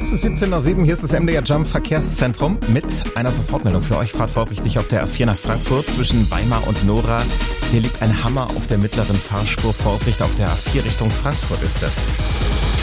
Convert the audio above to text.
Es ist 17:07 Uhr, hier ist das MDR Jump Verkehrszentrum mit einer Sofortmeldung für euch. Fahrt vorsichtig auf der A4 nach Frankfurt zwischen Weimar und Nora. Hier liegt ein Hammer auf der mittleren Fahrspur. Vorsicht, auf der A4 Richtung Frankfurt ist das.